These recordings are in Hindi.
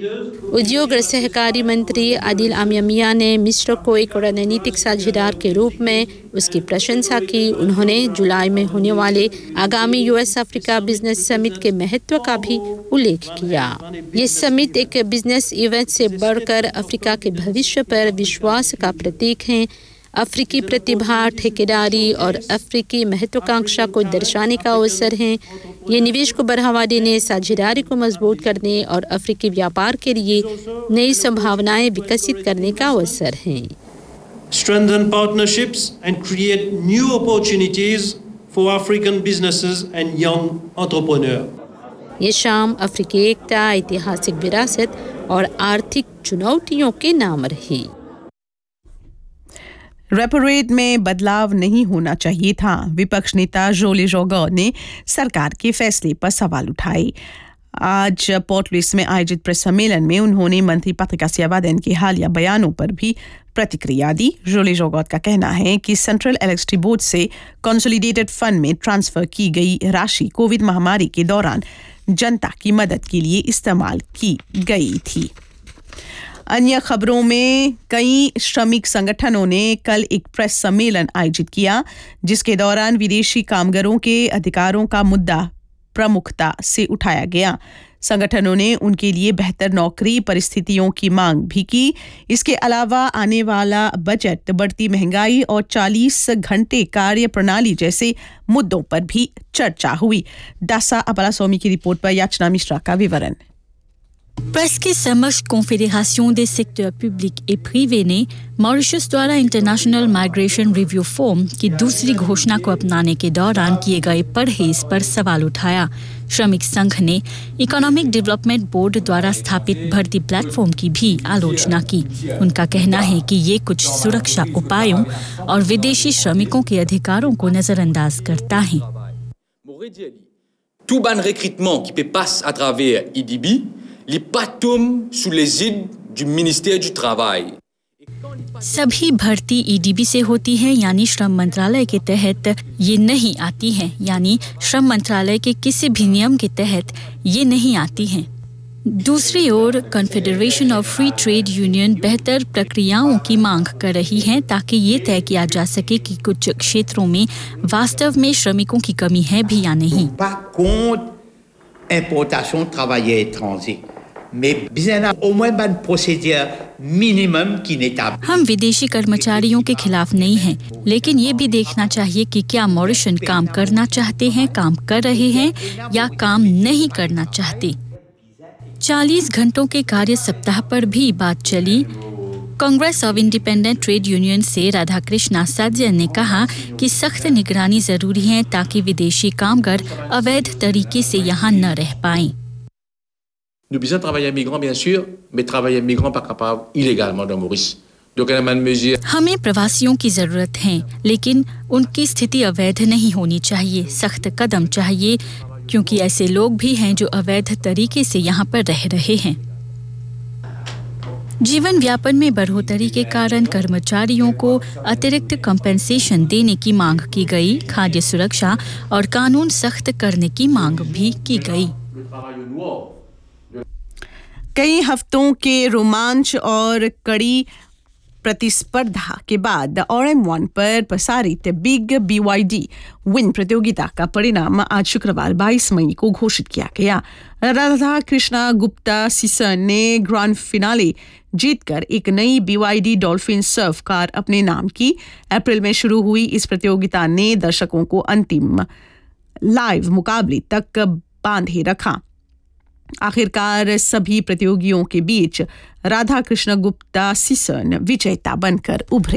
उद्योग और सहकारी मंत्री आदिल आमिया ने मिस्र को एक रणनीतिक साझेदार के रूप में उसकी प्रशंसा की। उन्होंने जुलाई में होने वाले आगामी यूएस अफ्रीका बिजनेस समिट के महत्व का भी उल्लेख किया। ये समिट एक बिजनेस इवेंट से बढ़कर अफ्रीका के भविष्य पर विश्वास का प्रतीक है। अफ्रीकी प्रतिभा, ठेकेदारी और अफ्रीकी महत्वाकांक्षा को दर्शाने का अवसर है। ये निवेश को बढ़ावा देने, साझेदारी को मजबूत करने और अफ्रीकी व्यापार के लिए नई संभावनाएं विकसित करने का अवसर है। Strengthen partnerships and create new opportunities for African businesses and young entrepreneurs. ये शाम अफ्रीकी एकता, ऐतिहासिक विरासत और आर्थिक चुनौतियों के नाम रही। रेपो रेट में बदलाव नहीं होना चाहिए था। विपक्ष नेता जोले जोगो ने सरकार के फैसले पर सवाल उठाए। आज पोर्ट लुइस में आयोजित प्रेस सम्मेलन में उन्होंने मंत्री पत्रिका सेवादन के हालिया बयानों पर भी प्रतिक्रिया दी। जोले जोगोत का कहना है कि सेंट्रल इलेक्ट्रिसिटी बोर्ड से कंसोलिडेटेड फंड में ट्रांसफर की गई राशि कोविड महामारी के दौरान जनता की मदद के लिए इस्तेमाल की गई थी। अन्य खबरों में कई श्रमिक संगठनों ने कल एक प्रेस सम्मेलन आयोजित किया, जिसके दौरान विदेशी कामगारों के अधिकारों का मुद्दा प्रमुखता से उठाया गया। संगठनों ने उनके लिए बेहतर नौकरी परिस्थितियों की मांग भी की। इसके अलावा आने वाला बजट, बढ़ती महंगाई और 40 घंटे कार्य प्रणाली जैसे मुद्दों पर भी चर्चा हुई। दासा अपलासोमी की रिपोर्ट पर याचना मिश्रा का विवरण। प्रेस के समक्ष confederation des secteurs publics et privés ने मॉरिशस द्वारा इंटरनेशनल माइग्रेशन रिव्यू फॉर्म की दूसरी घोषणा को अपनाने के दौरान किए गए परहेज पर सवाल उठाया। श्रमिक संघ ने इकोनॉमिक डेवलपमेंट बोर्ड द्वारा स्थापित भर्ती प्लेटफॉर्म की भी आलोचना की। उनका कहना है कि ये कुछ सुरक्षा उपायों और विदेशी श्रमिकों के अधिकारों को नजरअंदाज करता है। Tout ban recrutement qui peut passer à travers IDB les tombe sous l'égide du ministère du travail। सभी भर्ती ईडीबी से होती है, यानी श्रम मंत्रालय के तहत ये नहीं आती है, यानी श्रम मंत्रालय के किसी भी नियम के तहत ये नहीं आती हैं। दूसरी ओर confederation of free trade union बेहतर प्रक्रियाओं की मांग कर रही है ताकि ये तय किया जा सके कि कुछ क्षेत्रों में वास्तव में श्रमिकों की कमी है भी या नहीं। Importation travailleurs étrangers, mais bien au moins une procédure minimum qui n'établit। हम विदेशी कर्मचारियों के खिलाफ नहीं हैं, लेकिन ये भी देखना चाहिए कि क्या मॉरिशन काम करना चाहते हैं, काम कर रहे हैं या काम नहीं करना चाहते। 40 घंटों के कार्य सप्ताह पर भी बात चली। Congress of independent trade union से राधाकृष्णा साजन ने कहा कि सख्त निगरानी जरूरी है ताकि विदेशी कामगार अवैध तरीके से यहाँ न रह पाएं। Nous besoin de travailleurs migrants bien sûr, mais travailleurs migrants pas capables illégalement dans Maurice. Donc on a une mesure। हमें प्रवासियों की जरूरत है, लेकिन उनकी स्थिति अवैध नहीं होनी चाहिए। सख्त कदम चाहिए क्योंकि ऐसे लोग भी हैं जो अवैध तरीके से यहाँ पर रह रहे हैं। जीवन व्यापन में बढ़ोतरी के कारण कर्मचारियों को अतिरिक्त कंपेंसेशन देने की मांग की गई। खाद्य सुरक्षा और कानून सख्त करने की मांग भी की गई। कई हफ्तों के रोमांच और कड़ी प्रतिस्पर्धा के बाद RM1 पर प्रसारित बिग BYD विन प्रतियोगिता का परिणाम आज शुक्रवार 22 मई को घोषित किया गया। राधा कृष्णा गुप्ता सीसन ने ग्रैंड फिनाले जीतकर एक नई BYD डॉल्फिन सर्फ कार अपने नाम की। अप्रैल में शुरू हुई इस प्रतियोगिता ने दर्शकों को अंतिम लाइव मुकाबले तक बांधे रखा। आखिरकार सभी प्रतियोगियों के बीच राधा कृष्ण गुप्ता सीसन विजेता बनकर उभरे।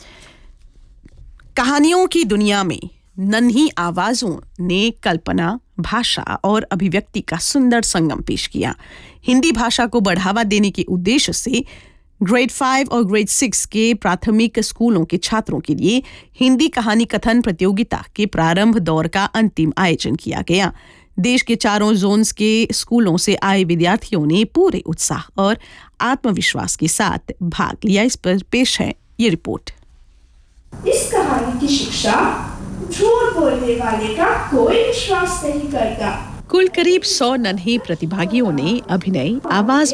कहानियों की दुनिया में नन्ही आवाजों ने कल्पना, भाषा और अभिव्यक्ति का सुंदर संगम पेश किया। हिंदी भाषा को बढ़ावा देने के उद्देश्य से ग्रेड 5 और ग्रेड 6 के प्राथमिक स्कूलों के छात्रों के लिए हिंदी कहानी कथन प्रतियोगिता के प्रारंभ दौर का अंतिम आयोजन किया गया। देश के चारों जोन्स के स्कूलों से आए विद्यार्थियों ने पूरे उत्साह और आत्मविश्वास के साथ भाग लिया। इस पर पेश है ये रिपोर्ट। इस कहानी की शिक्षा झूठ बोलने वाले का कोई विश्वास नहीं करता। कुल करीब 100 नन्हे प्रतिभागियों ने अभिनय, आवाज